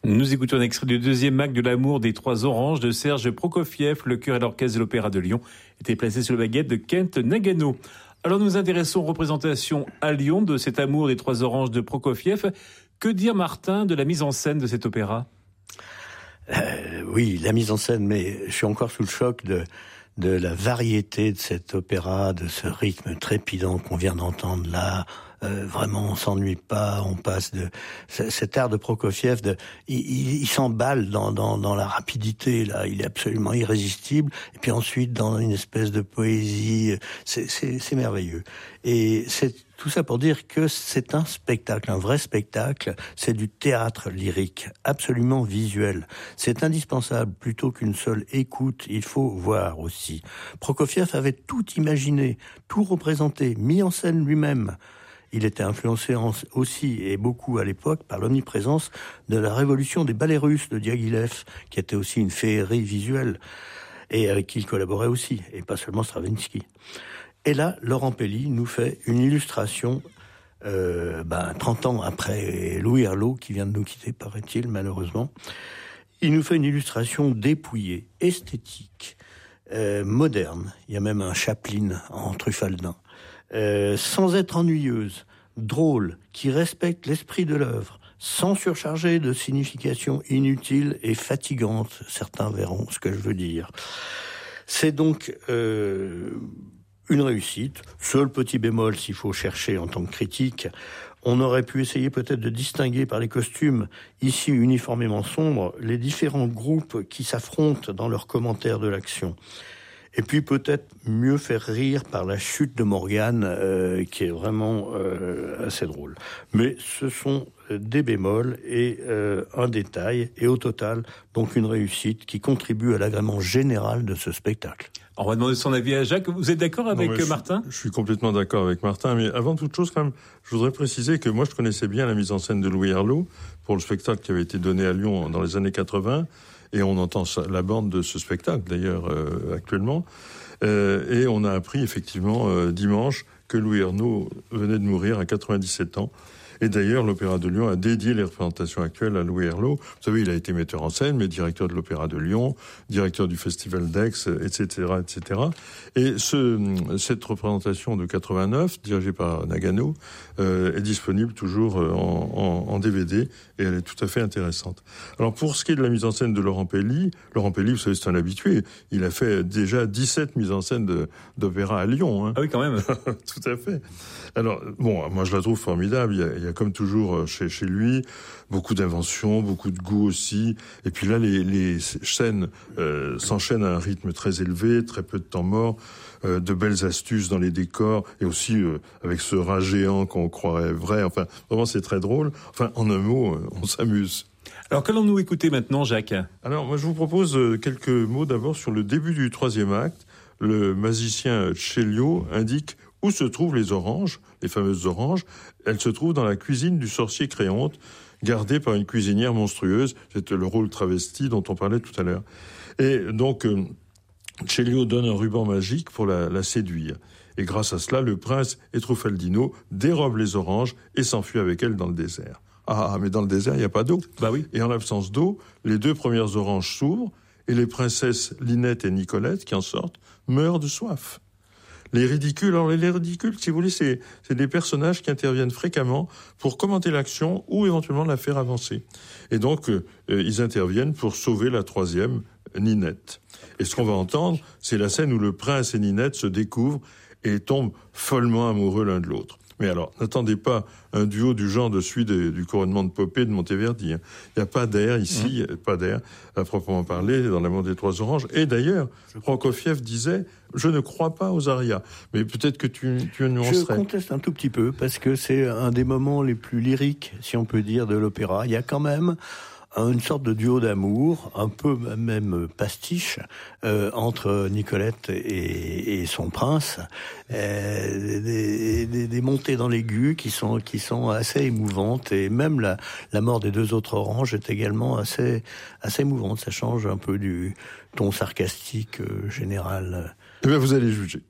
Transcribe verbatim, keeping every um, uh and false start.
Nous écoutons un extrait du deuxième acte de L'amour des trois oranges de Serge Prokofiev. Le chœur et l'orchestre de l'Opéra de Lyon étaient placés sur le baguette de Kent Nagano. Alors nous nous intéressons aux représentations à Lyon de cet Amour des trois oranges de Prokofiev. Que dire, Martin, de la mise en scène de cet opéra ? euh, Oui, la mise en scène, mais je suis encore sous le choc de, de la variété de cet opéra, de ce rythme trépidant qu'on vient d'entendre là. Euh, vraiment, on s'ennuie pas. On passe de cet art de Prokofiev, de, il, il, il s'emballe dans, dans, dans la rapidité. Là, il est absolument irrésistible. Et puis ensuite, dans une espèce de poésie, c'est, c'est, c'est merveilleux. Et c'est tout ça pour dire que c'est un spectacle, un vrai spectacle. C'est du théâtre lyrique, absolument visuel. C'est indispensable plutôt qu'une seule écoute. Il faut voir aussi. Prokofiev avait tout imaginé, tout représenté, mis en scène lui-même. Il était influencé aussi, et beaucoup à l'époque, par l'omniprésence de la révolution des ballets russes de Diaghilev, qui était aussi une féerie visuelle, et avec qui il collaborait aussi, et pas seulement Stravinsky. Et là, Laurent Pelli nous fait une illustration, euh, ben, trente ans après Louis Herlaut, qui vient de nous quitter, paraît-il, malheureusement. Il nous fait une illustration dépouillée, esthétique, euh, moderne. Il y a même un Chaplin en Truffaldin. Euh, sans être ennuyeuse, drôle, qui respecte l'esprit de l'œuvre, sans surcharger de significations inutiles et fatigantes. Certains verront ce que je veux dire. C'est donc euh, une réussite. Seul petit bémol, s'il faut chercher en tant que critique, on aurait pu essayer peut-être de distinguer par les costumes, ici uniformément sombres, les différents groupes qui s'affrontent dans leurs commentaires de l'action. Et puis peut-être mieux faire rire par la chute de Morgane, euh, qui est vraiment euh, assez drôle. Mais ce sont des bémols et euh, un détail, et au total, donc une réussite qui contribue à l'agrément général de ce spectacle. On va demander son avis à Jacques. Vous êtes d'accord avec non, Martin ? je, je suis complètement d'accord avec Martin, mais avant toute chose, quand même, je voudrais préciser que moi, je connaissais bien la mise en scène de Louis Herlaut pour le spectacle qui avait été donné à Lyon dans les années quatre-vingts. Et on entend la bande de ce spectacle, d'ailleurs, euh, actuellement. Euh, et on a appris, effectivement, euh, dimanche, que Louis Herlaut venait de mourir à quatre-vingt-dix-sept ans. Et d'ailleurs, l'Opéra de Lyon a dédié les représentations actuelles à Louis Herlaut. Vous savez, il a été metteur en scène, mais directeur de l'Opéra de Lyon, directeur du Festival d'Aix, et cetera, et cetera. Et ce, cette représentation de quatre-vingt-neuf, dirigée par Nagano, euh, est disponible toujours en, en, en D V D, et elle est tout à fait intéressante. Alors, pour ce qui est de la mise en scène de Laurent Pelli, Laurent Pelli, vous savez, c'est un habitué. Il a fait déjà dix-sept mises en scène de, d'opéra à Lyon. Hein. Ah oui, quand même. Tout à fait. Alors, bon, moi, je la trouve formidable. Il y a, il y a comme toujours chez, chez lui, beaucoup d'inventions, beaucoup de goût aussi. Et puis là, les, les scènes euh, s'enchaînent à un rythme très élevé, très peu de temps mort, euh, de belles astuces dans les décors, et aussi euh, avec ce rat géant qu'on croirait vrai. Enfin, vraiment, c'est très drôle. Enfin, en un mot, euh, on s'amuse. Alors, qu'allons-nous écouter maintenant, Jacques ? Alors, moi, je vous propose quelques mots d'abord sur le début du troisième acte. Le magicien Celio indique où se trouvent les oranges, les fameuses oranges. Elles se trouvent dans la cuisine du sorcier Créonte, gardée par une cuisinière monstrueuse. C'est le rôle travesti dont on parlait tout à l'heure. Et donc, euh, Celio donne un ruban magique pour la, la séduire. Et grâce à cela, le prince et Truffaldino dérobent les oranges et s'enfuient avec elles dans le désert. Ah, mais dans le désert, il n'y a pas d'eau. Bah oui. Et en l'absence d'eau, les deux premières oranges s'ouvrent et les princesses Linette et Nicolette, qui en sortent, meurent de soif. Les ridicules, alors les ridicules, si vous voulez, c'est, c'est des personnages qui interviennent fréquemment pour commenter l'action ou éventuellement la faire avancer. Et donc, euh, ils interviennent pour sauver la troisième, Ninette. Et ce qu'on va entendre, c'est la scène où le prince et Ninette se découvrent et tombent follement amoureux l'un de l'autre. Mais alors, n'attendez pas un duo du genre de celui de, du couronnement de Popée de Monteverdi. Hein. Il n'y a pas d'air ici, mmh. pas d'air à proprement parler dans L'amour des trois oranges. Et d'ailleurs, Prokofiev disait « Je ne crois pas aux arias ». Mais peut-être que tu, tu nuancerais. Je conteste un tout petit peu, parce que c'est un des moments les plus lyriques, si on peut dire, de l'opéra. Il y a quand même une sorte de duo d'amour, un peu même pastiche, euh, entre Nicolette et, et son prince, euh, des, des, des montées dans l'aigu qui sont qui sont assez émouvantes, et même la, la mort des deux autres oranges est également assez assez émouvante. Ça change un peu du ton sarcastique euh, général. Eh bien, vous allez juger.